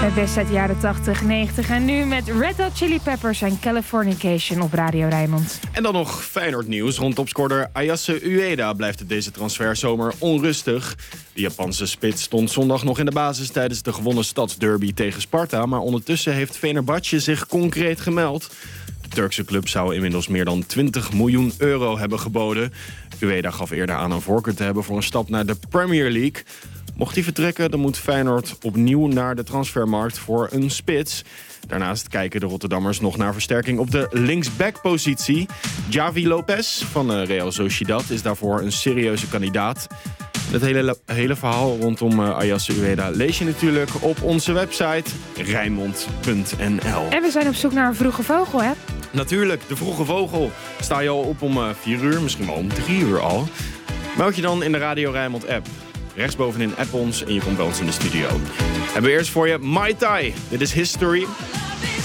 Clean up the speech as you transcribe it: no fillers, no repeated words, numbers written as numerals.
Het beste uit de jaren 80, 90 en nu met Red Hot Chili Peppers en Californication op Radio Rijnmond. En dan nog Feyenoord nieuws. Rond topscorer Ayase Ueda blijft het deze transferzomer onrustig. De Japanse spits stond zondag nog in de basis tijdens de gewonnen stadsderby tegen Sparta. Maar ondertussen heeft Fenerbahce zich concreet gemeld. De Turkse club zou inmiddels meer dan 20 miljoen euro hebben geboden. Ueda gaf eerder aan een voorkeur te hebben voor een stap naar de Premier League. Mocht hij vertrekken, dan moet Feyenoord opnieuw naar de transfermarkt voor een spits. Daarnaast kijken de Rotterdammers nog naar versterking op de linksback-positie. Javi Lopez van Real Sociedad is daarvoor een serieuze kandidaat. Het hele verhaal rondom Ayase Ueda lees je natuurlijk op onze website Rijnmond.nl. En we zijn op zoek naar een vroege vogel, hè? Natuurlijk, de vroege vogel. Sta je al op om 4 uur, misschien wel om 3 uur al. Meld je dan in de Radio Rijnmond app. Rechtsbovenin app ons en je komt bij ons in de studio. Hebben we eerst voor je Mai Tai. Dit is History.